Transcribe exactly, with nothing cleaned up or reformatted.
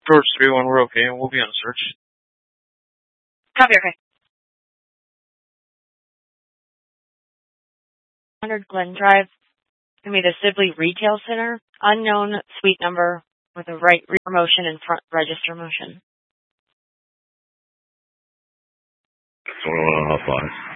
George three one, we're okay, and we'll be on search. Copy, okay. one hundred Glen Drive. It's going to be the Sibley Retail Center. Unknown suite number with a right rear motion and front register motion. twenty-one and a half five.